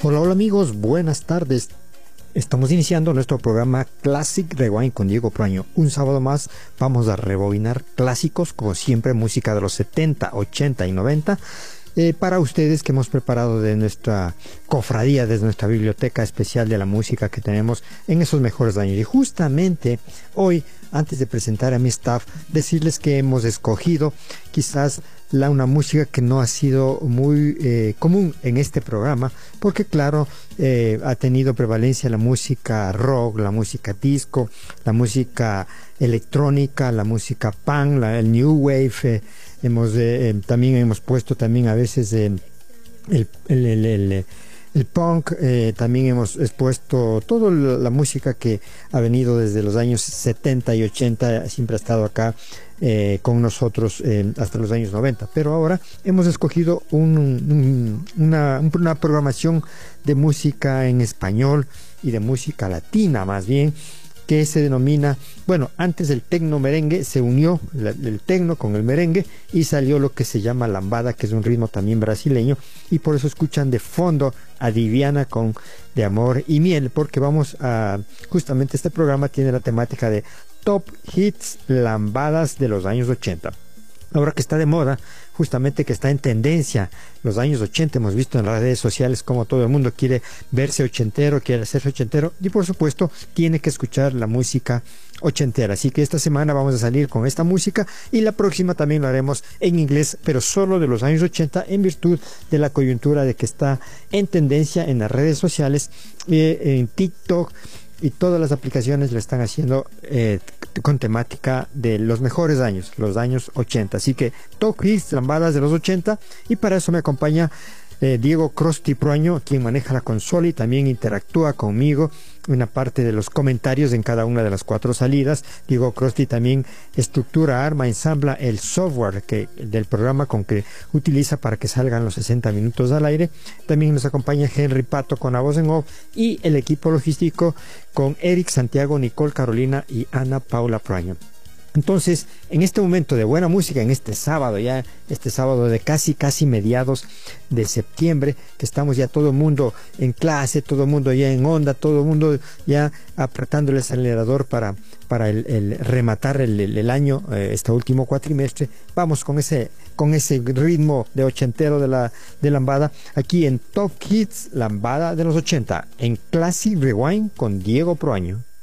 Hola, hola amigos, buenas tardes. Estamos iniciando nuestro programa Classic Rewind con Diego Proaño. Un sábado más vamos a rebobinar clásicos, como siempre, música de los 70, 80 y 90. Para ustedes que hemos preparado de nuestra cofradía, desde nuestra biblioteca especial de la música que tenemos en esos mejores años. Y justamente hoy, antes de presentar a mi staff, decirles que hemos escogido quizás una música que no ha sido muy común en este programa, porque claro, ha tenido prevalencia la música rock, la música disco, la música electrónica, la música punk, el new wave. También hemos puesto también a veces el punk, también hemos expuesto toda la música que ha venido desde los años 70 y 80, siempre ha estado acá con nosotros hasta los años 90, pero ahora hemos escogido una programación de música en español y de música latina más bien, que se denomina, bueno, antes del tecno merengue se unió el tecno con el merengue y salió lo que se llama lambada, que es un ritmo también brasileño, y por eso escuchan de fondo a Diviana con De Amor y Miel, porque justamente este programa tiene la temática de Top Hits Lambadas de los años 80. Ahora que está de moda, justamente que está en tendencia los años 80, hemos visto en las redes sociales como todo el mundo quiere verse ochentero, quiere hacerse ochentero, y por supuesto tiene que escuchar la música ochentera. Así que esta semana vamos a salir con esta música y la próxima también lo haremos en inglés, pero solo de los años 80, en virtud de la coyuntura de que está en tendencia en las redes sociales, en TikTok, y todas las aplicaciones lo están haciendo con temática de los mejores años, los años 80. Así que top hits, lambadas de los 80, y para eso me acompaña Diego Crosti Proaño, quien maneja la consola y también interactúa conmigo una parte de los comentarios en cada una de las 4 salidas. Diego Crosti también estructura, arma, ensambla el software del programa con que utiliza para que salgan los 60 minutos al aire. También nos acompaña Henry Pato con la voz en off y el equipo logístico con Eric, Santiago, Nicole, Carolina y Ana Paula Proaño. Entonces, en este momento de buena música, en este sábado de casi mediados de septiembre, que estamos ya todo el mundo en clase, todo el mundo ya en onda, todo el mundo ya apretando el acelerador para el rematar el año, este último cuatrimestre, vamos con ese ritmo de ochentero de lambada, aquí en Top Hits Lambada de los 80, en Classic Rewind con Diego Proaño.